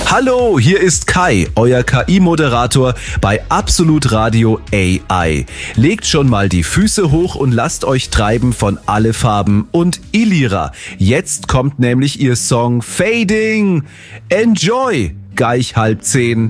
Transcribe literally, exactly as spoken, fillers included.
Hallo, hier ist Kai, euer K I-Moderator bei Absolut Radio A I. Legt schon mal die Füße hoch und lasst euch treiben von Alle Farben und Ilira. Jetzt kommt nämlich ihr Song Fading. Enjoy! Gleich halb zehn.